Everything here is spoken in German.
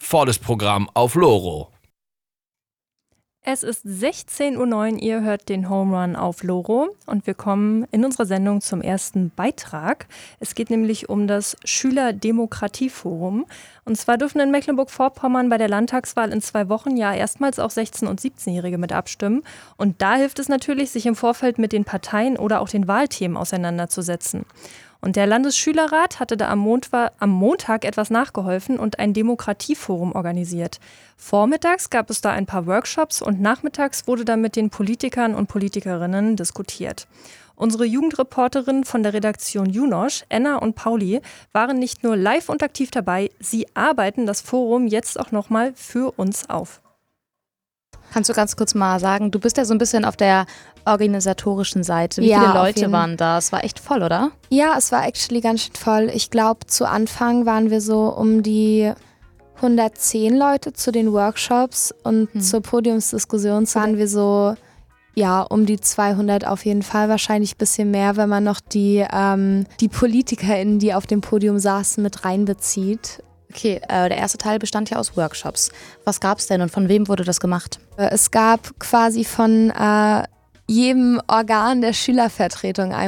volles Programm auf Loro. Es ist 16:09 Uhr, ihr hört den Home Run auf Loro und wir kommen in unserer Sendung zum ersten Beitrag. Es geht nämlich um das Schülerdemokratieforum. Und zwar dürfen in Mecklenburg-Vorpommern bei der Landtagswahl in 2 Wochen ja erstmals auch 16- und 17-Jährige mit abstimmen. Und da hilft es natürlich, sich im Vorfeld mit den Parteien oder auch den Wahlthemen auseinanderzusetzen. Und der Landesschülerrat hatte da am Montag etwas nachgeholfen und ein Demokratieforum organisiert. Vormittags gab es da ein paar Workshops und nachmittags wurde da mit den Politikern und Politikerinnen diskutiert. Unsere Jugendreporterinnen von der Redaktion Junosch, Enna und Pauli, waren nicht nur live und aktiv dabei, sie arbeiten das Forum jetzt auch nochmal für uns auf. Kannst du ganz kurz mal sagen, du bist ja so ein bisschen auf der organisatorischen Seite. Wie viele Leute waren da? Es war echt voll, oder? Ja, es war actually ganz schön voll. Ich glaube, zu Anfang waren wir so um die 110 Leute zu den Workshops und zur Podiumsdiskussion waren wir so, ja, um die 200 auf jeden Fall, wahrscheinlich ein bisschen mehr, wenn man noch die PolitikerInnen, die auf dem Podium saßen, mit reinbezieht. Okay, der erste Teil bestand ja aus Workshops. Was gab es denn und von wem wurde das gemacht? Es gab quasi von jedem Organ der Schülervertretung